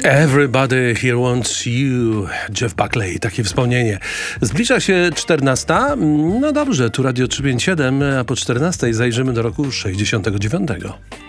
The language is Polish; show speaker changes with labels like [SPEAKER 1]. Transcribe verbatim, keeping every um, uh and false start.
[SPEAKER 1] Everybody Here Wants You, Jeff Buckley, takie wspomnienie. Zbliża się czternasta. No dobrze, tu Radio trzysta pięćdziesiąt siedem, a po czternastej zajrzymy do roku sześćdziesiątego dziewiątego.